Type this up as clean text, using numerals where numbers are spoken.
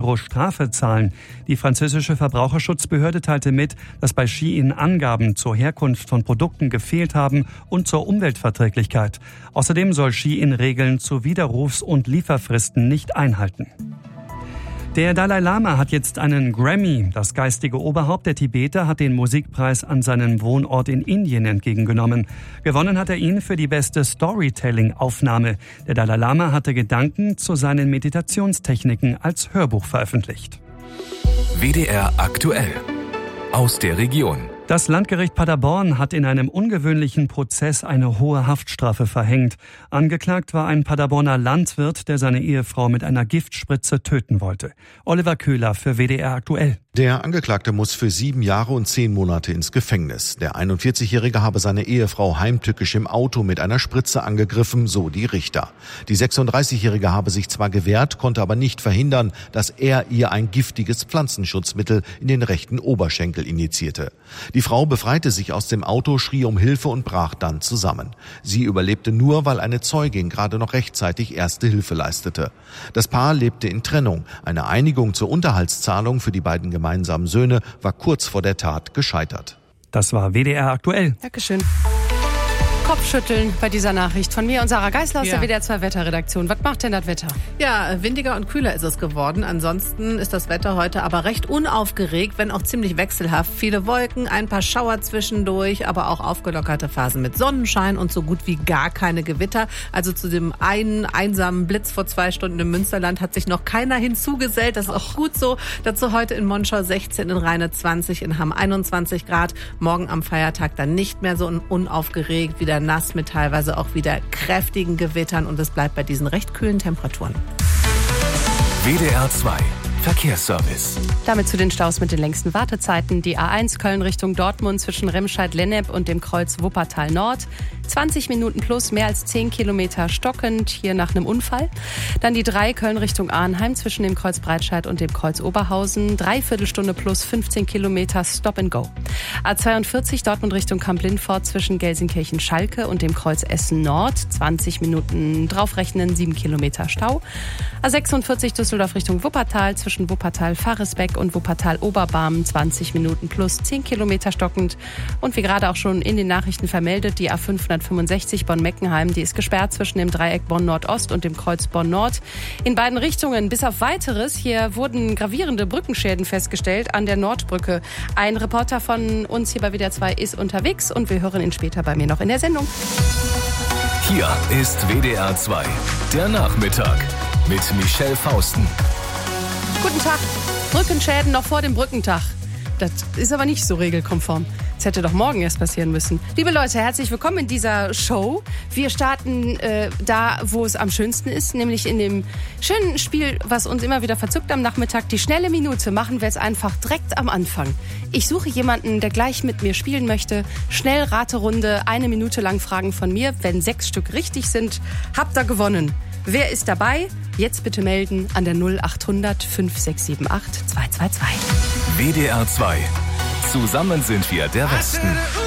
Euro Strafe zahlen. Die französische Verbraucherschutzbehörde teilte mit, dass bei Shein Angaben zur Herkunft von Produkten gefehlt haben und zur Umweltverträglichkeit. Außerdem soll Shein Regeln zu Widerrufs- und Lieferfristen nicht einhalten. Der Dalai Lama hat jetzt einen Grammy. Das geistige Oberhaupt der Tibeter hat den Musikpreis an seinem Wohnort in Indien entgegengenommen. Gewonnen hat er ihn für die beste Storytelling-Aufnahme. Der Dalai Lama hatte Gedanken zu seinen Meditationstechniken als Hörbuch veröffentlicht. WDR aktuell. Aus der Region. Das Landgericht Paderborn hat in einem ungewöhnlichen Prozess eine hohe Haftstrafe verhängt. Angeklagt war ein Paderborner Landwirt, der seine Ehefrau mit einer Giftspritze töten wollte. Oliver Köhler für WDR aktuell. Der Angeklagte muss für 7 Jahre und 10 Monate ins Gefängnis. Der 41-Jährige habe seine Ehefrau heimtückisch im Auto mit einer Spritze angegriffen, so die Richter. Die 36-Jährige habe sich zwar gewehrt, konnte aber nicht verhindern, dass er ihr ein giftiges Pflanzenschutzmittel in den rechten Oberschenkel injizierte. Die Frau befreite sich aus dem Auto, schrie um Hilfe und brach dann zusammen. Sie überlebte nur, weil eine Zeugin gerade noch rechtzeitig erste Hilfe leistete. Das Paar lebte in Trennung. Eine Einigung zur Unterhaltszahlung für die beiden gemeinsamen Söhne war kurz vor der Tat gescheitert. Das war WDR aktuell. Dankeschön. Kopfschütteln bei dieser Nachricht von mir und Sarah Geisler aus der WDR 2 Wetterredaktion. Was macht denn das Wetter? Ja, windiger und kühler ist es geworden. Ansonsten ist das Wetter heute aber recht unaufgeregt, wenn auch ziemlich wechselhaft. Viele Wolken, ein paar Schauer zwischendurch, aber auch aufgelockerte Phasen mit Sonnenschein und so gut wie gar keine Gewitter. Also zu dem einen einsamen Blitz vor 2 Stunden im Münsterland hat sich noch keiner hinzugesellt. Das ist auch gut so. Dazu heute in Monschau 16, in Rheine 20, in Hamm 21 Grad. Morgen am Feiertag dann nicht mehr so unaufgeregt, wieder nass mit teilweise auch wieder kräftigen Gewittern und es bleibt bei diesen recht kühlen Temperaturen. WDR 2 Verkehrsservice. Damit zu den Staus mit den längsten Wartezeiten. Die A1 Köln Richtung Dortmund zwischen Remscheid-Lennep und dem Kreuz Wuppertal Nord. 20 Minuten plus, mehr als 10 Kilometer stockend, hier nach einem Unfall. Dann die 3 Köln Richtung Arnheim zwischen dem Kreuz Breitscheid und dem Kreuz Oberhausen. 3/4 Stunde plus 15 Kilometer Stop and Go. A42 Dortmund Richtung Kamp-Lindfort zwischen Gelsenkirchen-Schalke und dem Kreuz Essen Nord. 20 Minuten draufrechnen, 7 Kilometer Stau. A46 Düsseldorf Richtung Wuppertal zwischen Wuppertal-Faresbeck und Wuppertal-Oberbarm. 20 Minuten plus 10 Kilometer stockend. Und wie gerade auch schon in den Nachrichten vermeldet, die A565 Bonn-Meckenheim, die ist gesperrt zwischen dem Dreieck Bonn-Nordost und dem Kreuz Bonn-Nord. In beiden Richtungen, bis auf Weiteres. Hier wurden gravierende Brückenschäden festgestellt an der Nordbrücke. Ein Reporter von uns hier bei WDR 2 ist unterwegs und wir hören ihn später bei mir noch in der Sendung. Hier ist WDR 2, der Nachmittag mit Michelle Fausten. Guten Tag. Brückenschäden noch vor dem Brückentag. Das ist aber nicht so regelkonform. Das hätte doch morgen erst passieren müssen. Liebe Leute, herzlich willkommen in dieser Show. Wir starten da, wo es am schönsten ist, nämlich in dem schönen Spiel, was uns immer wieder verzückt am Nachmittag. Die schnelle Minute machen wir es einfach direkt am Anfang. Ich suche jemanden, der gleich mit mir spielen möchte. Schnell Raterunde, 1 Minute lang Fragen von mir. Wenn 6 Stück richtig sind, habt ihr gewonnen. Wer ist dabei? Jetzt bitte melden an der 0800 5678 222. WDR 2. Zusammen sind wir der Westen.